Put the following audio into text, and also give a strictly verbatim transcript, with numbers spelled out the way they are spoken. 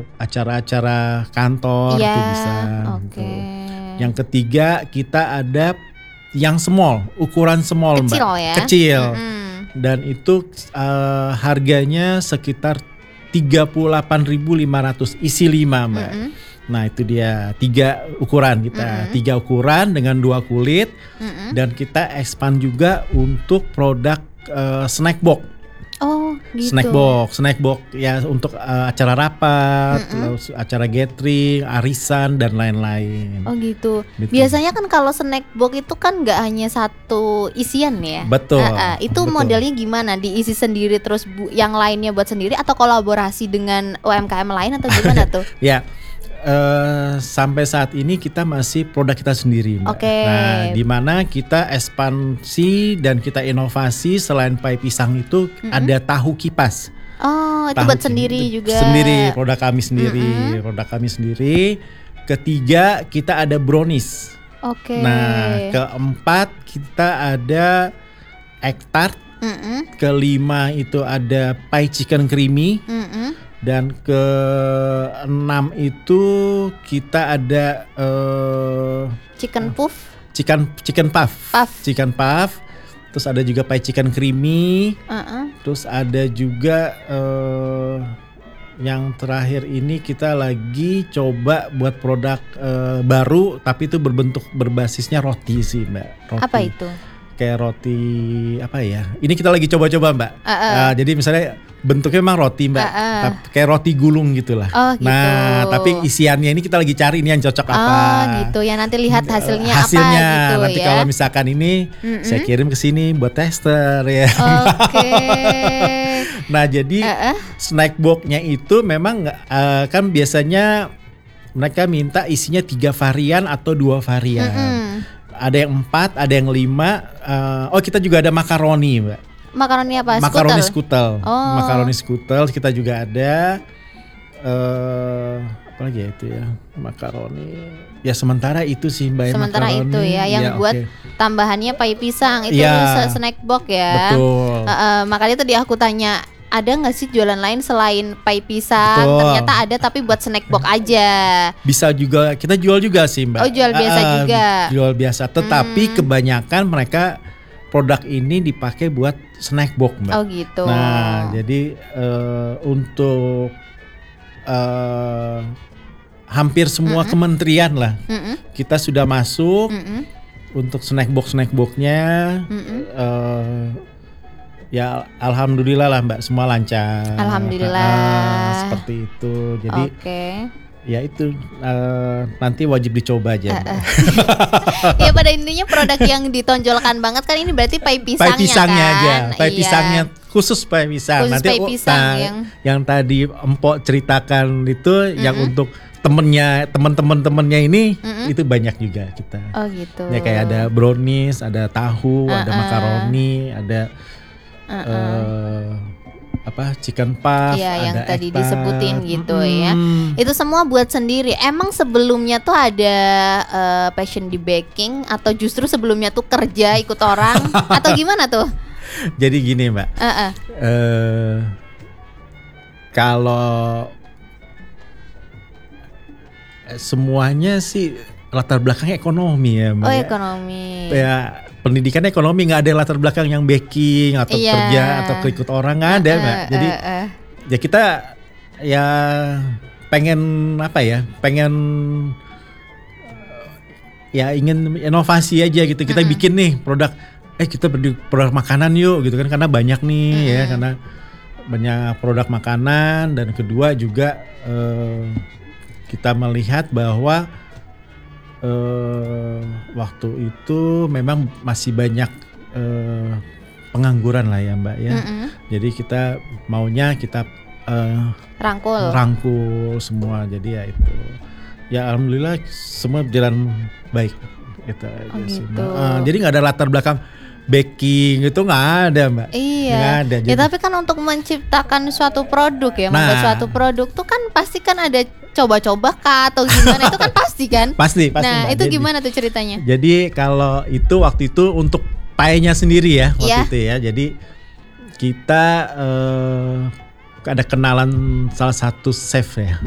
acara-acara kantor Iya, itu bisa. oke. Gitu. Yang ketiga kita ada yang small, ukuran small Kecil Mbak, ya? kecil. Mm-mm. Dan itu uh, harganya sekitar tiga puluh delapan ribu lima ratus, isi lima Mbak. Mm-mm. Nah itu dia tiga ukuran kita, Mm-mm. tiga ukuran dengan dua kulit. Mm-mm. Dan kita expand juga untuk produk uh, snack box. Oh gitu. Snack box, snack box ya untuk uh, acara rapat, Mm-mm. terus acara gathering, arisan dan lain-lain. Oh gitu. Gitu. Biasanya kan kalau snack box itu kan nggak hanya satu isian ya. Betul. Uh-uh. Itu betul. modelnya gimana? Diisi sendiri terus bu- yang lainnya buat sendiri atau kolaborasi dengan U M K M lain atau gimana tuh? Ya. Uh, sampai saat ini kita masih produk kita sendiri, Mbak. Oke. Nah, di mana kita ekspansi dan kita inovasi selain pai pisang itu Mm-mm. ada tahu kipas. Oh, itu Tahu buat ki- sendiri juga. Sendiri, produk kami sendiri, Mm-mm. produk kami sendiri. Ketiga, kita ada brownies. Oke. Nah, keempat kita ada egg tart. Mm-mm. Kelima itu ada pie chicken creamy. Mm-mm. Dan keenam itu kita ada uh, Chicken puff. chicken chicken puff. Puff. Chicken puff. Terus ada juga pie chicken creamy. Uh-uh. Terus ada juga uh, yang terakhir ini kita lagi coba buat produk uh, baru, tapi itu berbentuk berbasisnya roti sih Mbak. Roti. Apa itu? Kayak roti apa ya? Ini kita lagi coba-coba Mbak. Uh-uh. Uh, jadi misalnya bentuknya memang roti Mbak, Uh-uh. Tap- kayak roti gulung gitulah. Oh, gitu. Nah, tapi isiannya ini kita lagi cari ini yang cocok apa. Oh gitu ya, nanti lihat hasilnya, Hasilnya apa gitu nanti ya. kalau misalkan ini Mm-mm. saya kirim ke sini buat tester ya. Oke. Nah jadi Uh-uh. snack box-nya itu memang uh, kan biasanya mereka minta isinya tiga varian atau dua varian. Mm-mm. Ada yang empat, ada yang lima. Uh, oh kita juga ada makaroni Mbak. Makaroni apa? Makaroni Skutel? skutel. Oh. Makaroni skutel kita juga ada. Uh, apa lagi ya itu ya? Makaroni. Ya sementara itu sih Mbak. Sementara makaroni. itu ya, yang Ya, buat oke. tambahannya pai pisang itu Ya. snack box ya. Betul. Uh, uh, makanya tadi aku tanya, ada nggak sih jualan lain selain pai pisang? Betul. Ternyata ada, tapi buat snack box aja. Bisa juga kita jual juga sih Mbak. Oh, jual biasa Ah, juga. Jual biasa. Tetapi Hmm. kebanyakan mereka produk ini dipakai buat snack box Mbak. Oh gitu. Nah jadi uh, untuk uh, hampir semua Mm-mm. kementerian lah Mm-mm. kita sudah masuk Mm-mm. untuk snack box snack boxnya. Mm-mm. uh, Ya alhamdulillah lah Mbak, semua lancar. Alhamdulillah. Ah, seperti itu. Jadi Oke. ya itu uh, nanti wajib dicoba aja. Mbak. Ya pada intinya produk yang ditonjolkan banget kan ini berarti pai pisangnya, Pai pisangnya kan? aja, pai Iya. pisangnya khusus pai pisang. Khusus Nanti pai oh, pisang nah, yang yang tadi Empok ceritakan itu yang Mm-mm. untuk temennya, teman-teman temennya ini Mm-mm. itu banyak juga kita. Oh gitu. Ya kayak ada brownies, ada tahu, ada Uh-uh. makaroni, ada Uh-uh. eh, apa chicken puff, Iya, yang ada tadi egg tart. disebutin gitu ya. Mm-mm. Itu semua buat sendiri. Emang sebelumnya tuh ada eh, passion di baking atau justru sebelumnya tuh kerja ikut orang atau gimana tuh? Jadi gini Mbak, Uh-uh. eh kalau semuanya sih latar belakangnya ekonomi ya Mbak. Oh ya. ekonomi. Ya pendidikan ekonomi, nggak ada latar belakang yang baking atau Iya. kerja atau ikut orang, nggak ada Uh-uh, Mbak. Jadi uh-uh. ya kita ya pengen apa ya, pengen ya ingin inovasi aja gitu. Kita Mm-mm. bikin nih produk, eh kita berdiri produk makanan yuk gitu kan, karena banyak nih ya, Mm-mm. karena banyak produk makanan. Dan kedua juga eh, kita melihat bahwa eh, waktu itu memang masih banyak eh, pengangguran lah ya Mbak ya. Mm-mm. Jadi kita maunya kita eh, Rangkul. rangkul semua, jadi ya itu ya alhamdulillah semua berjalan baik gitu aja Oh, sih, gitu. Mbak. Eh, jadi nggak ada latar belakang baking itu, nggak ada Mbak. Iya. Nggak ada, Ya jadi- tapi kan untuk menciptakan suatu produk ya, membuat Nah. suatu produk tuh kan pasti kan ada coba-coba kah atau gimana itu kan pasti kan? pasti pasti Nah Mbak. itu Jadi- gimana tuh ceritanya? Jadi kalau itu waktu itu untuk pie-nya sendiri ya waktu Iya. itu ya. Jadi kita eh, ada kenalan salah satu chef ya.